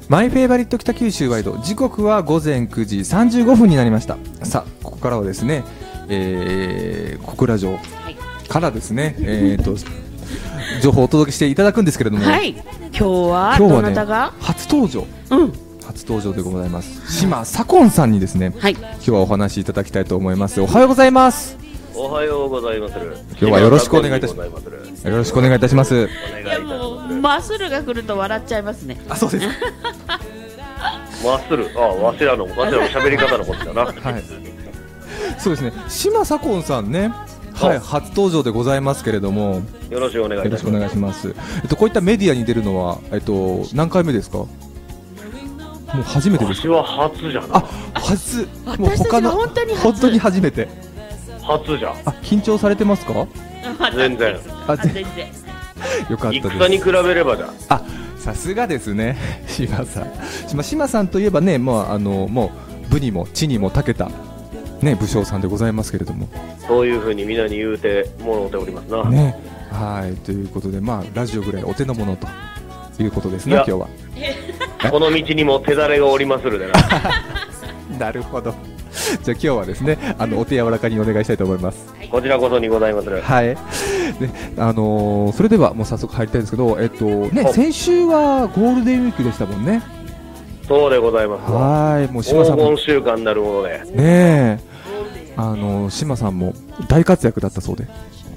マイフェイバリット北九州ワイド、時刻は午前9時35分になりました。さあ、ここからはですね、小倉城からですね、情報をお届けしていただくんですけれども、 はい、今日はどなたが、 初登場、初登場でございます。島左近さんにですね、 はい、 今日はお話しいただきたいと思います。おはようございます。 おはようございます。 今日はよろしくお願いいたします。よろしくお願いいたします。 いやもうマッスルが来ると笑っちゃいますね。 あ、そうです。 マッスル、わしらの喋り方のことだな。はい。 そうですね。島左近さんね、はい、初登場でございますけれども、 よろしくお願いいたします。 よろしくお願いします。こういったメディアに出るのは何回目ですか？もう初めてですか？ 私は初じゃな。 あ、初。もう他の本当に初めて。 初じゃん。 あ、緊張されてますか？ 全然。 全然。 よかったです。 戦に比べればじゃん。 あ、さすがですね、島さん。島さんといえばね、もう武にも地にも長けたね武将さんでございますけれども。 そういう風にみんなに言うてもろうておりますな。 ね、はい、ということで、ラジオぐらいお手の物ということですね、今日は。 この道にも手だれがおりまするでな。 なるほど。じゃあ今日はですね、お手柔らかにお願いしたいと思います。 こちらこそにございまする。 はい。で、それではもう早速入りたいんですけど、先週はゴールデンウィークでしたもんね。 そうでございます。 はい、もう島さんも黄金週間になるもので。 ねえ、島さんも大活躍だったそうで。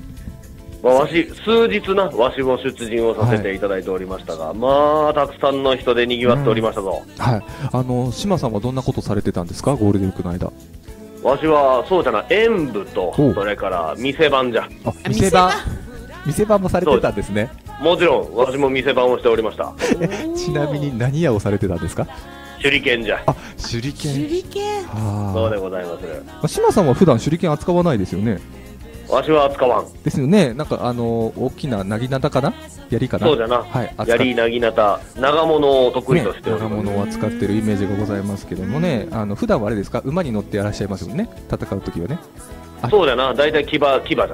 数日わしも出陣をさせていただいておりましたが、たくさんの人で賑わっておりましたぞ。 はい。島さんはどんなことされてたんですか、ゴールデンウィークの間。 わしはそうじゃな、演舞とそれから店番じゃ。 あ、店番もされてたんですね。 もちろんわしも店番をしておりました。 ちなみに何屋をされてたんですか？ 手裏剣じゃ。 あ、手裏剣。 そうでございます。 島さんは普段手裏剣扱わないですよね。 わしは扱わんですよね。なんか大きななぎなたかな、槍かな。 そうじゃな。 はい、 槍、なぎなた、長物を得意としております。 長物を扱っているイメージがございますけどもね。普段はあれですか、馬に乗ってやらっしゃいますよね、戦うときはね。 そうじゃな、大体騎馬じゃ